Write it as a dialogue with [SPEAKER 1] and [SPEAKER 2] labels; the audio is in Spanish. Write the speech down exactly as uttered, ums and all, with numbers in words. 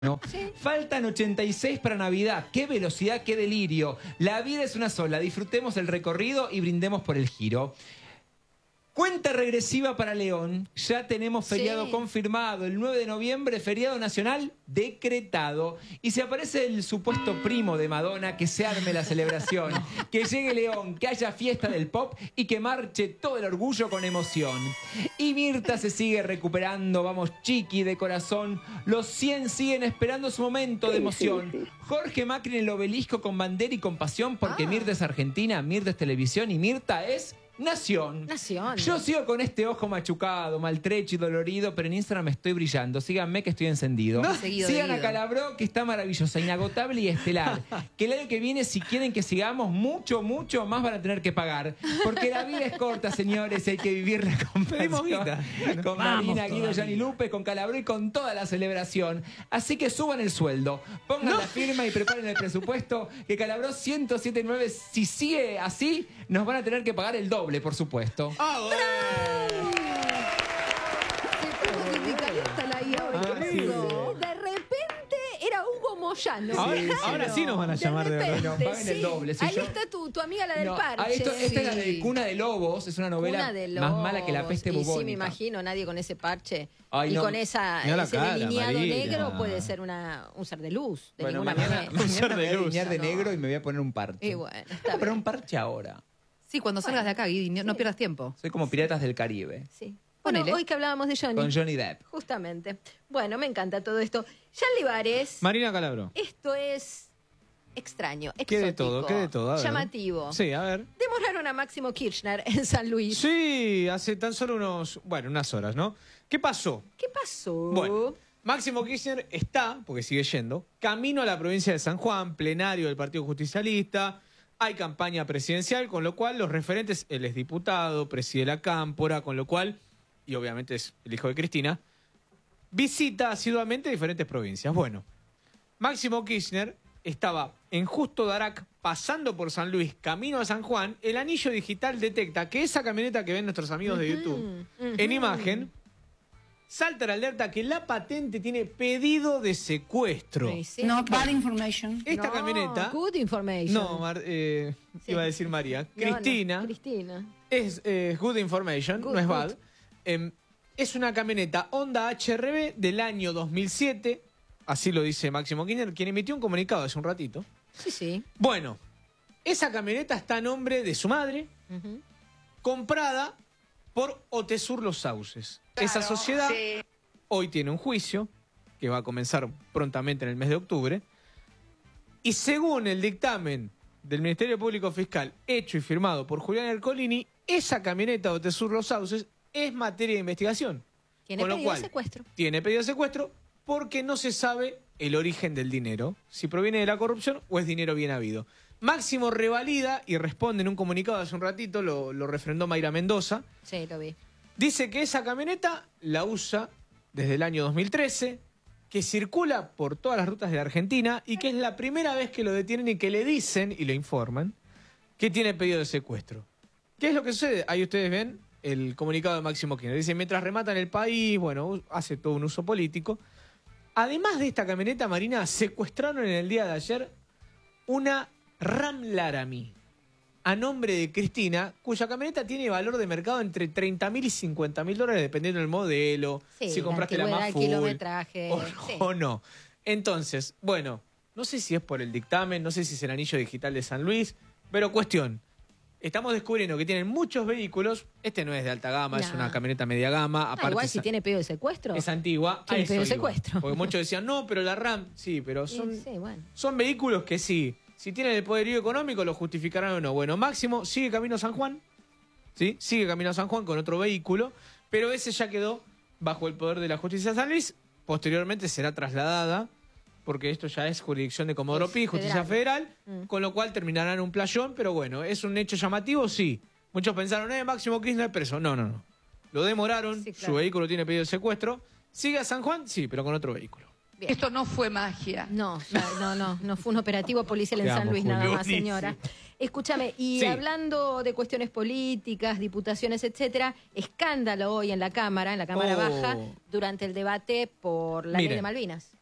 [SPEAKER 1] No. Sí. Faltan ochenta y seis para Navidad. ¡Qué velocidad, qué delirio! La vida es una sola. Disfrutemos el recorrido y brindemos por el giro. Cuenta regresiva para León. Ya tenemos feriado sí. confirmado. El nueve de noviembre, feriado nacional decretado. Y si aparece el supuesto primo de Madonna, que se arme la celebración. Que llegue León, que haya fiesta del pop y que marche todo el orgullo con emoción. Y Mirta se sigue recuperando. Vamos, chiqui de corazón. Los cien siguen esperando su momento de emoción. Jorge Macri en el obelisco con bandera y con pasión, porque ah. Mirta es Argentina, Mirta es televisión y Mirta es... Nación.
[SPEAKER 2] Nación.
[SPEAKER 1] Yo sigo con este ojo machucado, maltrecho y dolorido, pero en Instagram estoy brillando. Síganme que estoy encendido.
[SPEAKER 2] No. Seguido,
[SPEAKER 1] Sigan
[SPEAKER 2] seguido.
[SPEAKER 1] a Calabró, que está maravillosa, inagotable y estelar. Que el año que viene, si quieren que sigamos, mucho, mucho más van a tener que pagar. Porque la vida es corta, señores, hay que vivirla con pasión. Con Marina, Guido, Gianni Lupe, con Calabró y con toda la celebración. Así que suban el sueldo, pongan no. la firma y preparen el presupuesto, que Calabró ciento siete punto nueve, si sigue así, nos van a tener que pagar el doble, por supuesto.
[SPEAKER 2] ¡Ah, bueno! Se puso sindicalista la I A hoy.
[SPEAKER 1] Ah, sí.
[SPEAKER 2] De repente era Hugo Moyano.
[SPEAKER 3] Ahora sí, ahora sí nos van a llamar de,
[SPEAKER 2] repente,
[SPEAKER 3] de
[SPEAKER 1] verdad. Nos pagan
[SPEAKER 2] sí.
[SPEAKER 1] el doble. Si
[SPEAKER 2] ahí
[SPEAKER 1] yo...
[SPEAKER 2] está tu, tu amiga, la del
[SPEAKER 1] no,
[SPEAKER 2] parche.
[SPEAKER 1] Esto, esta
[SPEAKER 2] sí.
[SPEAKER 1] es la de Cuna de Lobos, es una novela más mala que la peste
[SPEAKER 2] y
[SPEAKER 1] bubónica.
[SPEAKER 2] Sí, me imagino, nadie con ese parche.
[SPEAKER 1] Ay,
[SPEAKER 2] y
[SPEAKER 1] no.
[SPEAKER 2] con esa, ese
[SPEAKER 3] cara,
[SPEAKER 2] delineado
[SPEAKER 3] María.
[SPEAKER 2] negro puede ser una, un ser de luz. De
[SPEAKER 1] bueno,
[SPEAKER 2] ninguna
[SPEAKER 1] mañana,
[SPEAKER 2] manera.
[SPEAKER 1] mañana
[SPEAKER 3] ser
[SPEAKER 1] me
[SPEAKER 3] de
[SPEAKER 1] voy a
[SPEAKER 3] luz.
[SPEAKER 1] delinear de
[SPEAKER 2] No.
[SPEAKER 1] negro y me voy a poner un parche.
[SPEAKER 2] Y bueno, está
[SPEAKER 1] Voy a poner
[SPEAKER 2] bien.
[SPEAKER 1] un parche ahora.
[SPEAKER 4] Sí, cuando salgas de acá, Guidi, no, no pierdas tiempo.
[SPEAKER 1] Soy como Piratas del Caribe.
[SPEAKER 2] Sí. Bueno,
[SPEAKER 4] Ponele.
[SPEAKER 2] hoy que hablábamos de Johnny.
[SPEAKER 1] Con Johnny Depp.
[SPEAKER 2] Justamente. Bueno, me encanta todo esto. Yanli Vares.
[SPEAKER 3] Marina Calabró.
[SPEAKER 2] Esto es extraño,
[SPEAKER 3] ¿Qué de
[SPEAKER 2] exótico,
[SPEAKER 3] todo? ¿Qué de todo? A ver.
[SPEAKER 2] llamativo.
[SPEAKER 3] Sí, a ver.
[SPEAKER 2] Demoraron a Máximo Kirchner en San Luis.
[SPEAKER 3] Sí, hace tan solo unos, bueno, unas horas, ¿no? ¿Qué pasó?
[SPEAKER 2] ¿Qué pasó?
[SPEAKER 3] Bueno, Máximo Kirchner está, porque sigue yendo, camino a la provincia de San Juan, plenario del Partido Justicialista. Hay campaña presidencial, con lo cual los referentes, él es diputado, preside la Cámpora, con lo cual, y obviamente es el hijo de Cristina, visita asiduamente diferentes provincias. Bueno, Máximo Kirchner estaba en Justo Darac, pasando por San Luis, camino a San Juan. El anillo digital detecta que esa camioneta que ven nuestros amigos de YouTube,
[SPEAKER 2] Uh-huh, uh-huh.
[SPEAKER 3] en imagen, salta la alerta que la patente tiene pedido de secuestro.
[SPEAKER 2] Sí, sí.
[SPEAKER 5] Not bad information.
[SPEAKER 3] Esta
[SPEAKER 2] No,
[SPEAKER 3] camioneta...
[SPEAKER 2] Good information.
[SPEAKER 3] No, Mar- eh,
[SPEAKER 2] Sí.
[SPEAKER 3] iba a decir María.
[SPEAKER 2] No,
[SPEAKER 3] Cristina
[SPEAKER 2] no, Cristina.
[SPEAKER 3] es eh, good information,
[SPEAKER 2] Good,
[SPEAKER 3] no es
[SPEAKER 2] good.
[SPEAKER 3] bad. Eh, es una camioneta Honda H R B del año dos mil siete, así lo dice Máximo Kirchner, quien emitió un comunicado hace un ratito.
[SPEAKER 2] Sí, sí.
[SPEAKER 3] Bueno, esa camioneta está a nombre de su madre,
[SPEAKER 2] Uh-huh.
[SPEAKER 3] comprada por Otesur Los Sauces. Esa sociedad
[SPEAKER 5] Sí.
[SPEAKER 3] hoy tiene un juicio que va a comenzar prontamente en el mes de octubre. Y según el dictamen del Ministerio Público Fiscal hecho y firmado por Julián Ercolini, esa camioneta de Otesur Los Sauces es materia de investigación.
[SPEAKER 2] Tiene
[SPEAKER 3] Con lo
[SPEAKER 2] pedido
[SPEAKER 3] cual,
[SPEAKER 2] de secuestro.
[SPEAKER 3] Tiene pedido de secuestro porque no se sabe el origen del dinero, si proviene de la corrupción o es dinero bien habido. Máximo revalida y responde en un comunicado hace un ratito, lo, lo refrendó Mayra Mendoza.
[SPEAKER 2] Sí, lo vi.
[SPEAKER 3] Dice que esa camioneta la usa desde el año dos mil trece, que circula por todas las rutas de la Argentina y que es la primera vez que lo detienen y que le dicen y lo informan que tiene pedido de secuestro. ¿Qué es lo que sucede? Ahí ustedes ven el comunicado de Máximo Kirchner. Dice, mientras rematan el país, bueno, hace todo un uso político. Además de esta camioneta, Marina, secuestraron en el día de ayer una Ram Laramie a nombre de Cristina, cuya camioneta tiene valor de mercado entre treinta mil y cincuenta mil dólares, dependiendo del modelo,
[SPEAKER 2] Sí,
[SPEAKER 3] si compraste la,
[SPEAKER 2] antigüedad,
[SPEAKER 3] más
[SPEAKER 2] el
[SPEAKER 3] full
[SPEAKER 2] kilometraje.
[SPEAKER 3] o,
[SPEAKER 2] Sí.
[SPEAKER 3] o no. Entonces, bueno, no sé si es por el dictamen, no sé si es el anillo digital de San Luis, pero cuestión, estamos descubriendo que tienen muchos vehículos. Este no es de alta gama,
[SPEAKER 2] No.
[SPEAKER 3] es una camioneta media gama.
[SPEAKER 2] Ah,
[SPEAKER 3] Aparte
[SPEAKER 2] igual
[SPEAKER 3] es,
[SPEAKER 2] si tiene pedido de secuestro.
[SPEAKER 3] es antigua.
[SPEAKER 2] Tiene
[SPEAKER 3] a eso
[SPEAKER 2] pedido de
[SPEAKER 3] iba.
[SPEAKER 2] secuestro.
[SPEAKER 3] Porque muchos decían, no, pero la RAM, sí, pero
[SPEAKER 2] Sí,
[SPEAKER 3] son,
[SPEAKER 2] sí, bueno.
[SPEAKER 3] son vehículos que sí, si tienen el poderío económico lo justificarán o no. Bueno, Máximo sigue camino a San Juan, ¿sí? Sigue camino a San Juan con otro vehículo, pero ese ya quedó bajo el poder de la justicia de San Luis. Posteriormente será trasladada, porque esto ya es jurisdicción de Comodoro
[SPEAKER 2] Es
[SPEAKER 3] Pi, justicia federal,
[SPEAKER 2] Mm.
[SPEAKER 3] con lo cual terminará en un playón, pero bueno, ¿es un hecho llamativo? Sí. Muchos pensaron, eh, Máximo Kirchner preso. No, no, no. Lo demoraron,
[SPEAKER 2] Sí, claro.
[SPEAKER 3] su vehículo tiene pedido de secuestro. ¿Sigue a San Juan? Sí, pero con otro vehículo.
[SPEAKER 2] Bien.
[SPEAKER 5] Esto no fue magia.
[SPEAKER 2] No, ya, no, no, no fue un operativo policial en
[SPEAKER 3] Te
[SPEAKER 2] San
[SPEAKER 3] amo,
[SPEAKER 2] Luis nada
[SPEAKER 3] Julio.
[SPEAKER 2] más, señora. Escúchame, y
[SPEAKER 3] Sí.
[SPEAKER 2] hablando de cuestiones políticas, diputaciones, etcétera, escándalo hoy en la Cámara, en la Cámara
[SPEAKER 3] Oh.
[SPEAKER 2] Baja, durante el debate por la
[SPEAKER 3] Miren.
[SPEAKER 2] ley de Malvinas.